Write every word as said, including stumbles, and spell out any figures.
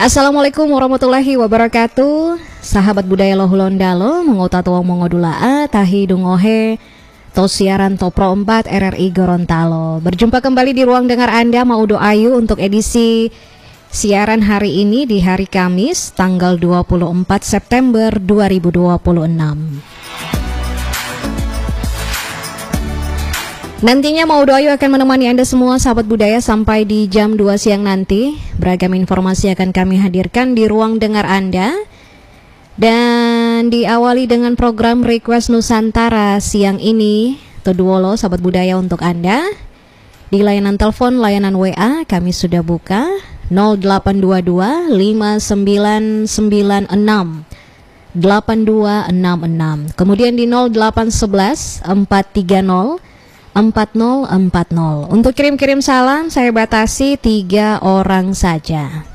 Assalamualaikum warahmatullahi wabarakatuh. Sahabat budaya lohulondalo mengota tuang mongodulaa tahi dungohe to siaran to pro empat R R I Gorontalo. Berjumpa kembali di ruang dengar Anda Maudo Ayu untuk edisi siaran hari ini di hari Kamis tanggal dua puluh empat September dua ribu dua puluh enam. Nantinya Maudo Ayu akan menemani Anda semua sahabat budaya sampai di jam dua siang nanti. Beragam informasi akan kami hadirkan di ruang dengar Anda. Dan diawali dengan program Request Nusantara siang ini. Toduolo sahabat budaya untuk Anda. Di layanan telepon, layanan W A kami sudah buka nol delapan dua dua lima sembilan sembilan enam delapan dua enam enam. Kemudian di nol delapan satu satu empat tiga nol empat nol empat nol. Untuk kirim-kirim salam saya batasi tiga orang saja.